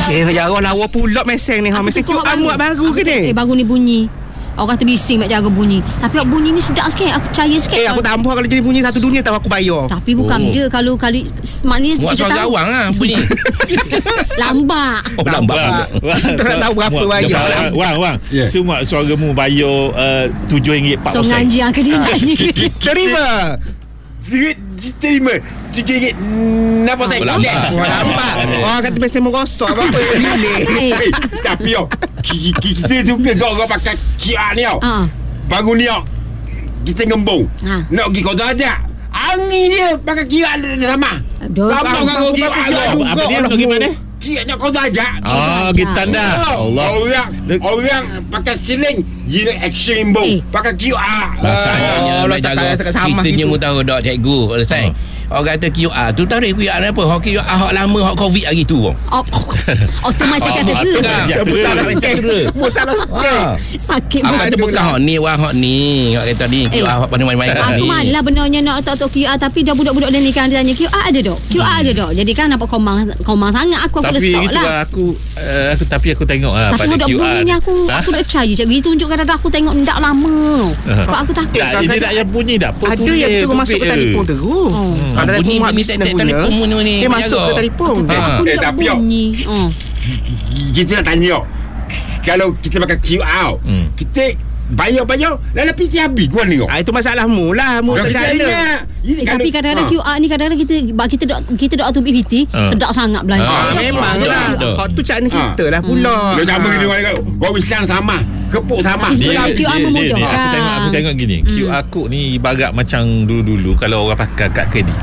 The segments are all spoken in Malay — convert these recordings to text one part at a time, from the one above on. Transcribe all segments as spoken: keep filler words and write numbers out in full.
Eh, jarang lawa pula meseng ni. Ha, meseng Q R muat baru ke ni? Eh, baru ni bunyi. Orang kata bising mak jaga bunyi. Tapi awak bunyi ni sedap sikit. Aku percaya sikit. Eh, aku tambah kalau jadi bunyi satu dunia tahu aku bayar. Tapi bukan oh. dia kalau kali maknanya muat kita tahu. tahu. Awang lah bunyi. Lambat. Oh, lambat. Tak tahu berapa bayar. Wang, wang. Yeah. Semua suaramu bayar uh, tujuh ringgit empat sen. So ngaji yang kedingat ni. Terima. Terima tujuh ringgit enam sen. Lambat. Orang kata mesti merosot apa-apa delay. Tapi yo kita suka kau pakai Q R ni tau. Baru ni tau kita ngembung nak pergi Kota Raja. Angin dia pakai Q R sama. Lama kau Q R tu. Apa dia nak pergi mana? Kira nak Kota Raja. Ah, kita tanda. Allah. Orang orang pakai siling dia action ngembung pakai Q R. Masalahnya nak jaga ceritanya mu tahu dak cikgu Ustaz. Orang kata Q R tu tarik Q R apa? Hak Q R hak lama hak Covid hari tu. Oh, otomatik kata tu. Musalah sikit. Musalah sikit. Sakit betul. Apa tu bukan hak ni, wang hak ni. Hak kata ni Q R hak pada main-main. Aku malah benarnya nak tak tahu Q R tapi dah budak-budak dia ni kan dia tanya Q R ada dok. Q R ada dok. Jadi kan nampak komang komang sangat aku aku tapi letak lah. Aku aku tapi aku tengok lah pada Q R ni aku aku tak percaya cikgu. Dia tunjuk kadang aku tengok ndak lama. Sebab aku takut. Ini tak yang bunyi dah. Ada yang tu masuk ke telefon terus. Ada bunyi bunyi telefon ni. Dia masuk ke telefon. Aku eh, tak tapi bunyi. Oh. Kita nak tanya. Kalau kita pakai Q R, hmm. kita bayar-bayar dalam P C habis gua ni. Ah, itu masalahmu lah. Mu tak salah. Eh, tapi kadang-kadang ha. Q R ni kadang-kadang kita kita dok kita dok auto P P T ha. sedap sangat belanja. Ha, memanglah. Hak tu cara kita lah pula. Dia sama gini kau wisang sama. Kepuk sama. Dia, Q R memudahkan. Aku tengok aku tengok gini. Hmm. Q R code ni ibarat macam dulu-dulu kalau orang pakai kad kredit.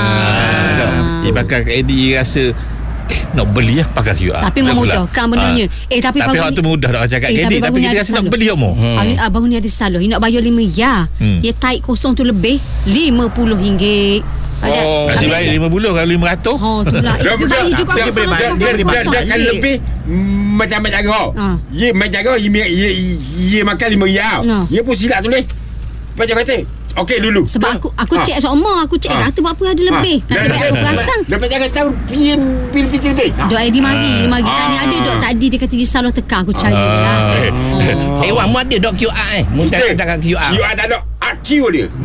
Ah. Dia pakai kredit rasa eh nak beli lah pakai Q R. Tapi memudahkan benarnya. Eh tapi tapi hak tu mudah nak cakap kredit tapi kita rasa nak beli mo. Abang ni ada salah. Dia nak bayar lima ya. Dia taik kosong tu lebih lima puluh ringgit. Ada. Oh, nasib baik lima puluh kalau lima ratus. Oh, itulah. Dia bayar juga dia dia kan lebih macam macam jaga. Ye macam jaga ye ye makan lima riyal. Ye pun silap tulis. Macam kata okey dulu. Sebab aku aku cek semua, aku cek kata apa ada lebih. Nasib baik aku perasan. Dapat jangan tahu bil bil bil lebih. Dok I D mari, mari tanya ada dok tadi dia kata dia salah tekan aku percaya lah. Eh, wang mu ada dok Q R eh. Mu tak ada Q R. Q R tak ada. Q dia.